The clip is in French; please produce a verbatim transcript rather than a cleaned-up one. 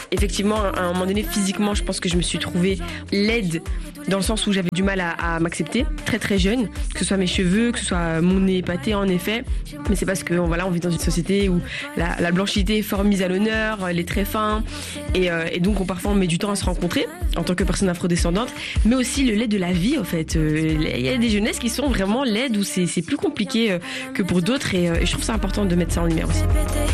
Effectivement, à un moment donné, physiquement, je pense que je me suis trouvée laide dans le sens où j'avais du mal à, à m'accepter, très très jeune, que ce soit mes cheveux, que ce soit mon nez épaté en effet. Mais c'est parce que voilà, on vit dans une société où la, la blanchité est fort mise à l'honneur, les traits fins, et, euh, et donc on, parfois on met du temps à se rencontrer en tant que personne afrodescendante, mais aussi le lait de la vie en fait. Euh, il y a des jeunesses qui sont vraiment laides où c'est, c'est plus compliqué euh, que pour d'autres, et, euh, et je trouve ça important de mettre ça en lumière aussi.